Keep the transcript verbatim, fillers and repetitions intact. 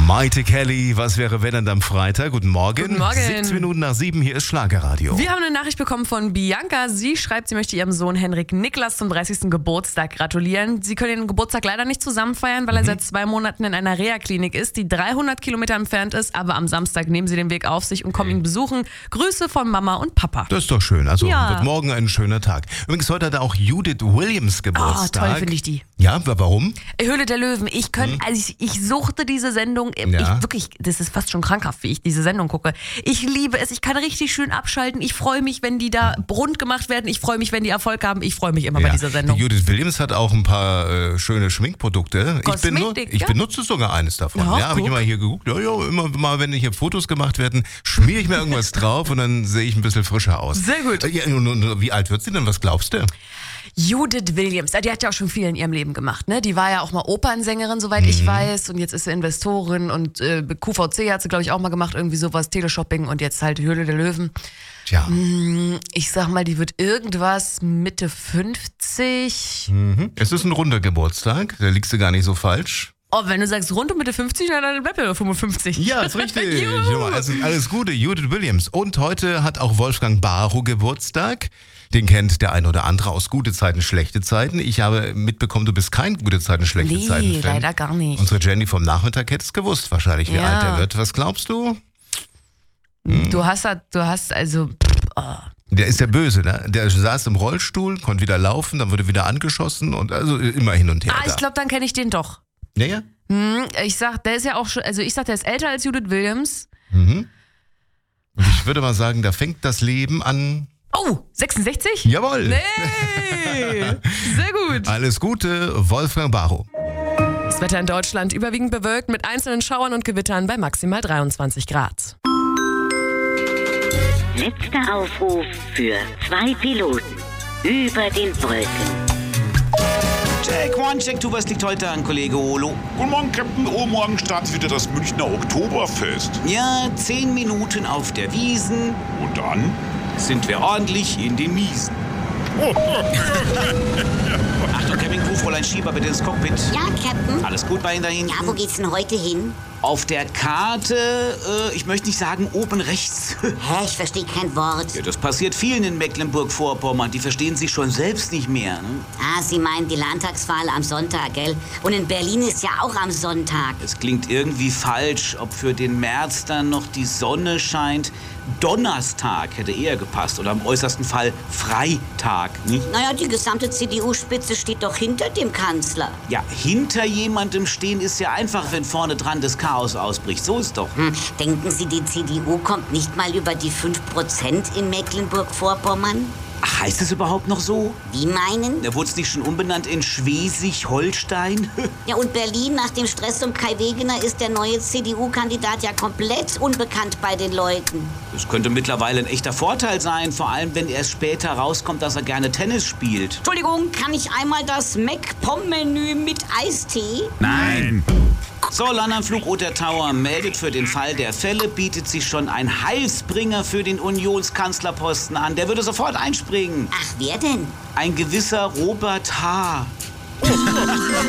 Maite Kelly, was wäre wenn denn am Freitag? Guten Morgen. Guten Morgen. siebzehn Minuten nach sieben, hier ist Schlagerradio. Wir haben eine Nachricht bekommen von Bianca. Sie schreibt, sie möchte ihrem Sohn Henrik Niklas zum dreißigsten Geburtstag gratulieren. Sie können den Geburtstag leider nicht zusammen feiern, weil er mhm. seit zwei Monaten in einer Reha-Klinik ist, die dreihundert Kilometer entfernt ist. Aber am Samstag nehmen sie den Weg auf sich und kommen ihn besuchen. Grüße von Mama und Papa. Das ist doch schön. Also Ja. wird morgen ein schöner Tag. Übrigens, heute hat auch Judith Williams Oh, Geburtstag. toll finde ich die. Ja, warum? Höhle der Löwen. Ich könnte, also ich, ich suchte diese Sendung. Ja. Ich wirklich, das ist fast schon krankhaft, wie ich diese Sendung gucke. Ich liebe es. Ich kann richtig schön abschalten. Ich freue mich, wenn die da rund gemacht werden. Ich freue mich, wenn die Erfolg haben. Ich freue mich immer Ja. bei dieser Sendung. Die Judith Williams hat auch ein paar äh, schöne Schminkprodukte. Ich, bin nur, Kosmetik, ich ja. benutze sogar eines davon. Ja, Ja, habe ich guck. immer hier geguckt. Ja, ja, immer mal, wenn hier Fotos gemacht werden, schmiere ich mir irgendwas drauf und dann sehe ich ein bisschen frischer aus. Sehr gut. Äh, Ja, und, und, wie alt wird sie denn? Was glaubst du? Judith Williams, die hat ja auch schon viel in ihrem Leben gemacht, ne? Die war ja auch mal Opernsängerin, soweit Mhm. ich weiß, und jetzt ist sie Investorin und äh, Q V C hat sie, glaube ich, auch mal gemacht, irgendwie sowas, Teleshopping und jetzt halt Höhle der Löwen. Tja. Ich sag mal, die wird irgendwas Mitte fünfzig. Mhm. Es ist ein runder Geburtstag, da liegst du gar nicht so falsch. Oh, wenn du sagst rund um Mitte fünfzig, dann bleibt ja fünfundfünfzig. Ja, ist richtig. Juhu. Also alles Gute, Judith Williams. Und heute hat auch Wolfgang Barrow Geburtstag. Den kennt der ein oder andere aus gute Zeiten, schlechte Zeiten. Ich habe mitbekommen, du bist kein gute Zeiten, schlechte Nee, Zeiten Fan. leider gar nicht. Unsere Jenny vom Nachmittag hätte es gewusst, wahrscheinlich, wie Ja. alt er wird. Was glaubst du? Du hast, halt- du hast also, pff, oh. Der ist ja böse, ne? Der saß im Rollstuhl, konnte wieder laufen, dann wurde wieder angeschossen und also immer hin und her. Ah, ich da. glaube, dann kenne ich den doch. Ja, ja. Hm, ich sag, der ist ja auch schon, also ich sag, der ist älter als Judith Williams. Mhm. Und ich würde mal sagen, da fängt das Leben an. Oh, sechsundsechzig? Jawohl. Nee, sehr gut. Alles Gute, Wolfgang Barrow. Das Wetter in Deutschland überwiegend bewölkt mit einzelnen Schauern und Gewittern bei maximal dreiundzwanzig Grad. Letzter Aufruf für zwei Piloten über den Wolken. Check one, check two, was liegt heute an, Kollege Olo? Guten Morgen, Captain. Oh, morgen startet wieder das Münchner Oktoberfest. Ja, zehn Minuten auf der Wiesn, Und dann? sind wir ordentlich in den Miesen. Achtung, Camping Crew, Fräulein Schieber, bitte ins Cockpit. Ja, Captain. Alles gut bei Ihnen da hinten? Ja, wo geht's denn heute hin? Auf der Karte, äh, ich möchte nicht sagen oben rechts. Hä, ich verstehe kein Wort. Ja, das passiert vielen in Mecklenburg-Vorpommern. Die verstehen sich schon selbst nicht mehr. Ne? Ah, Sie meinen die Landtagswahl am Sonntag, gell? Und in Berlin ist ja auch am Sonntag. Es klingt irgendwie falsch, ob für den März dann noch die Sonne scheint. Donnerstag hätte eher gepasst oder im äußersten Fall Freitag, nicht? Naja, die gesamte C D U-Spitze steht doch hinter dem Kanzler. Ja, hinter jemandem stehen ist ja einfach, wenn vorne dran das Chaos ausbricht. So ist doch. Hm, denken Sie, die C D U kommt nicht mal über die fünf Prozent in Mecklenburg-Vorpommern? Ach, heißt es überhaupt noch so? Wie meinen? Da wurde es nicht schon umbenannt in Schleswig-Holstein? Ja, und Berlin nach dem Stress um Kai Wegener ist der neue C D U-Kandidat ja komplett unbekannt bei den Leuten. Das könnte mittlerweile ein echter Vorteil sein, vor allem wenn erst später rauskommt, dass er gerne Tennis spielt. Entschuldigung, kann ich einmal das Mac-Pom-Menü mit Eistee? Nein! So, Landanflug Otter Tower meldet, für den Fall der Fälle bietet sich schon ein Heilsbringer für den Unionskanzlerposten an. Der würde sofort einspringen. Ach, wer denn? Ein gewisser Robert H.